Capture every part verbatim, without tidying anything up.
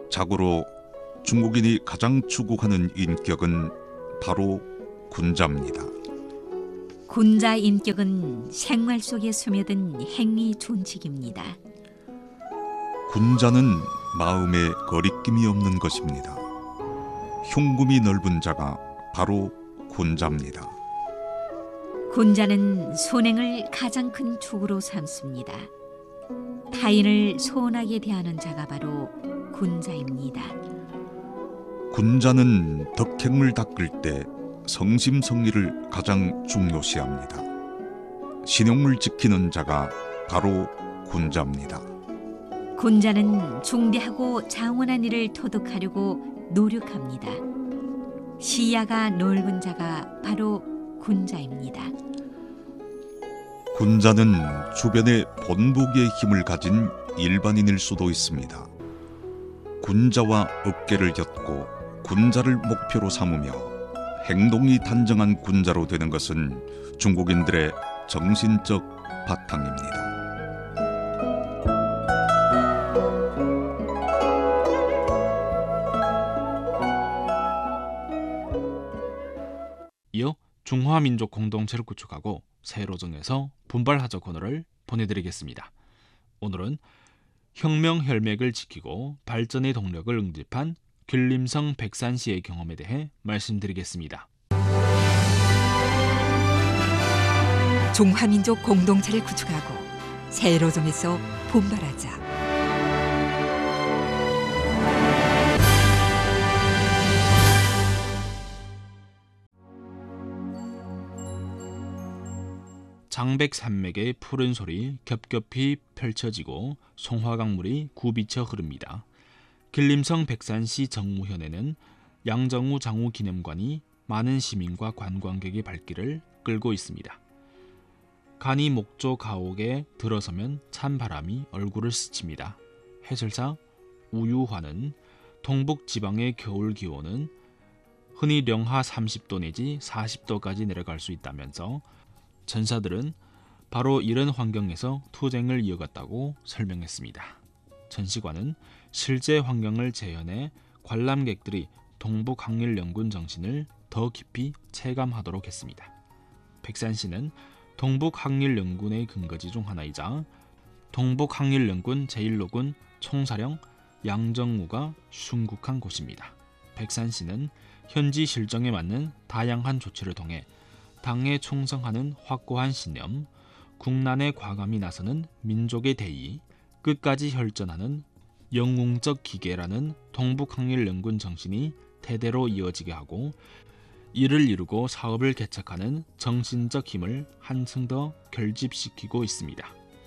자고로 중국인이 가장 추구하는 인격은 바로 군자입니다. 군자 인격은 생활 속에 스며든 행위 준칙입니다. 군자는 마음에 거리낌이 없는 것입니다. 흉금이 넓은 자가 바로 군자입니다. 군자는 선행을 가장 큰 축으로 삼습니다. 타인을 소원하게 대하는 자가 바로 군자입니다. 군자는 덕행을 닦을 때 성심성의를 가장 중요시합니다. 신용을 지키는 자가 바로 군자입니다. 군자는 중대하고 장원한 일을 토득하려고 노력합니다. 시야가 넓은 자가 바로 군자입니다. 군자는 주변에 본보기의 힘을 가진 일반인일 수도 있습니다. 군자와 어깨를 엮고 군자를 목표로 삼으며 행동이 단정한 군자로 되는 것은 중국인들의 정신적 바탕입니다. 이어 중화민족 공동체를 구축하고 새로 정해서 분발하자 코너를 보내드리겠습니다. 오늘은 혁명 혈맥을 지키고 발전의 동력을 응집한 길림성 백산시의 경험에 대해 말씀드리겠습니다. 중화민족 공동체를 구축하고 새로 정해서 분발하자. 장백산맥의 푸른 소리 겹겹이 펼쳐지고 송화강물이 굽이쳐 흐릅니다. 길림성 백산시 정무현에는 양정우 장우 기념관이 많은 시민과 관광객의 발길을 끌고 있습니다. 간이 목조 가옥에 들어서면 찬바람이 얼굴을 스칩니다. 해설사 우유화는 동북 지방의 겨울 기온은 흔히 영하 삼십 도 내지 사십 도까지 내려갈 수 있다면서 전사들은 바로 이런 환경에서 투쟁을 이어갔다고 설명했습니다. 전시관은 실제 환경을 재현해 관람객들이 동북항일연군 정신을 더 깊이 체감하도록 했습니다. 백산시는 동북항일연군의 근거지 중 하나이자 동북항일연군 제일 호군 총사령 양정우가 순국한 곳입니다. 백산시는 현지 실정에 맞는 다양한 조치를 통해 당에 충성하는 확고한 신념, 국난에 과감히 나서는 민족의 대의, 끝까지 혈전하는 영웅적 기계라는 동북항일연군 정신이 대대로 이어지게 하고 이를 이루고 사업을 개척하는 정신적 힘을 한층 더 결집시키고 있습니다.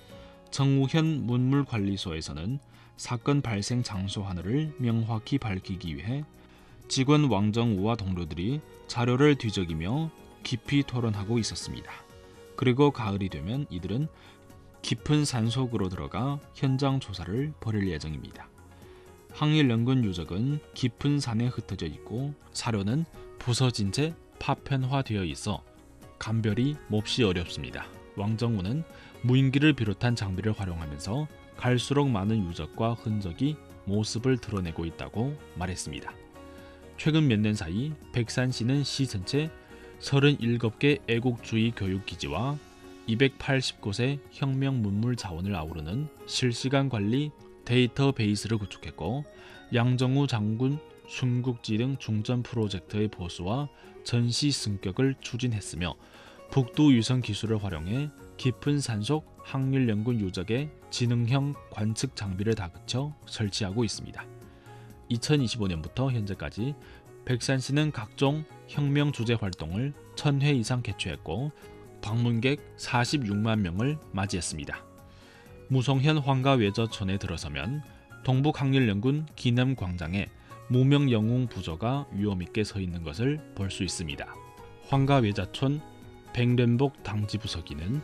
정우현 문물관리소에서는 사건 발생 장소 하나를 명확히 밝히기 위해 직원 왕정우와 동료들이 자료를 뒤적이며 깊이 토론하고 있었습니다. 그리고 가을이 되면 이들은 깊은 산속으로 들어가 현장 조사를 벌일 예정입니다. 항일연군 유적은 깊은 산에 흩어져 있고 사료는 부서진 채 파편화되어 있어 감별이 몹시 어렵습니다. 왕정우는 무인기를 비롯한 장비를 활용하면서 갈수록 많은 유적과 흔적이 모습을 드러내고 있다고 말했습니다. 최근 몇 년 사이 백산시는 시 전체 서른일곱 개 애국주의 교육기지와 이백팔십 곳의 혁명 문물 자원을 아우르는 실시간 관리 데이터베이스를 구축했고 양정우 장군 순국지 등 중점 프로젝트의 보수와 전시 승격을 추진했으며 북두 유성 기술을 활용해 깊은 산속 항일연군 유적의 지능형 관측 장비를 다그쳐 설치하고 있습니다. 이천이십오 년부터 현재까지 백산시는 각종 혁명 주제 활동을 천 회 이상 개최했고 방문객 사십육만 명을 맞이했습니다. 무송현 황가외저촌에 들어서면 동북항일연군 기념광장에 무명 영웅 부조가 위엄있게 서 있는 것을 볼 수 있습니다. 황가외자촌 백련복 당지부서기는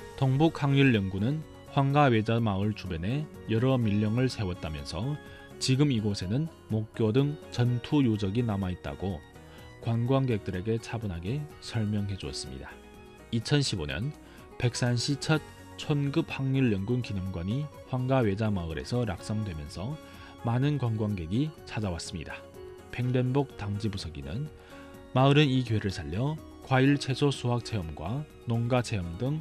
동북항일연군은 황가외자 마을 주변에 여러 밀령을 세웠다면서 지금 이곳에는 목교 등 전투 유적이 남아있다고 관광객들에게 차분하게 설명해 주었습니다. 이천십오 년 백산시 첫 촌급 항일연군 기념관이 황가외자 마을에서 낙성되면서 많은 관광객이 찾아왔습니다. 팽ren복 당지부서기는 마을은 이 기회를 살려 과일 채소 수확 체험과 농가 체험 등